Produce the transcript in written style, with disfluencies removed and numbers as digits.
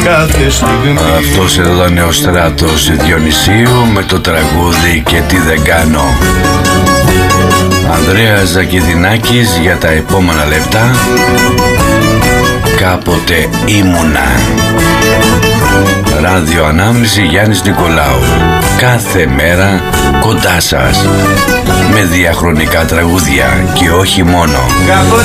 κάθε στιγμή. Αυτός εδώ ήταν ο Στράτος Διονυσίου με το τραγούδι «Και τι δεν κάνω». Ανδρέας Ζακηδινάκης για τα επόμενα λεπτά. Κάποτε ήμουνα. Ράδιο Ανάμνηση, Γιάννης Νικολάου. Κάθε μέρα κοντά σας με διαχρονικά τραγούδια και όχι μόνο.